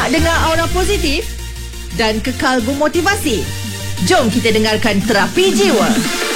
Nak dengar aura positif dan kekal bermotivasi? Jom kita dengarkan Terapi Jiwa.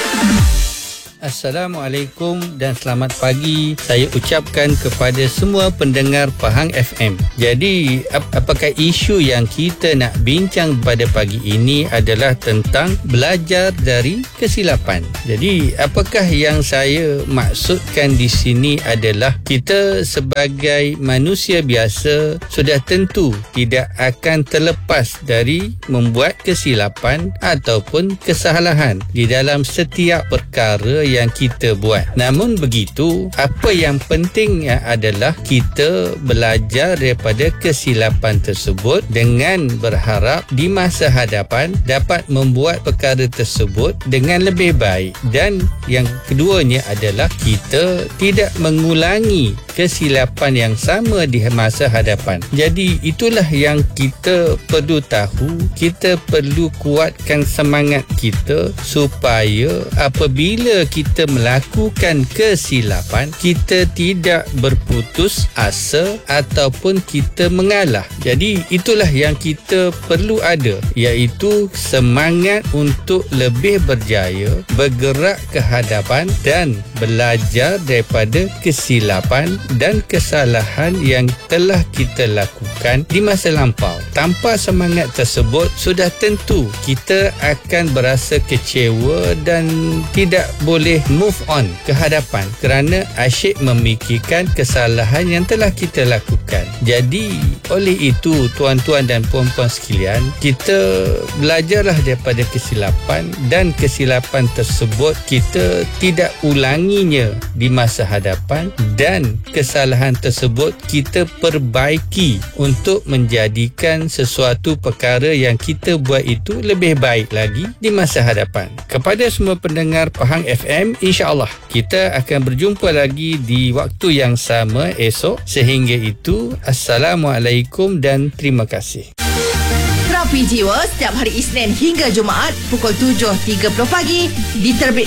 Assalamualaikum dan selamat pagi saya ucapkan kepada semua pendengar Pahang FM. Jadi, apakah isu yang kita nak bincang pada pagi ini adalah tentang belajar dari kesilapan. Jadi, apakah yang saya maksudkan di sini adalah kita sebagai manusia biasa sudah tentu tidak akan terlepas dari membuat kesilapan ataupun kesalahan di dalam setiap perkara yang kita buat. Namun begitu, apa yang pentingnya adalah kita belajar daripada kesilapan tersebut dengan berharap di masa hadapan dapat membuat perkara tersebut dengan lebih baik. Dan yang keduanya adalah kita tidak mengulangi kesilapan yang sama di masa hadapan. Jadi itulah yang kita perlu tahu. Kita perlu kuatkan semangat kita supaya apabila kita melakukan kesilapan, kita tidak berputus asa ataupun kita mengalah. Jadi itulah yang kita perlu ada, iaitu semangat untuk lebih berjaya, bergerak ke hadapan dan belajar daripada kesilapan dan kesalahan yang telah kita lakukan di masa lampau. Tanpa semangat tersebut, sudah tentu kita akan berasa kecewa dan tidak boleh move on ke hadapan kerana asyik memikirkan kesalahan yang telah kita lakukan. Jadi, oleh itu tuan-tuan dan puan-puan sekalian, kita belajarlah daripada kesilapan dan kesilapan tersebut kita tidak ulanginya di masa hadapan dan kesalahan tersebut kita perbaiki untuk menjadikan sesuatu perkara yang kita buat itu lebih baik lagi di masa hadapan. Kepada semua pendengar Pahang FM, InsyaAllah kita akan berjumpa lagi di waktu yang sama esok. Sehingga itu, Assalamualaikum dan terima kasih. Terapi Jiwa setiap hari Isnin hingga Jumaat pukul 7.30 pagi diterbitkan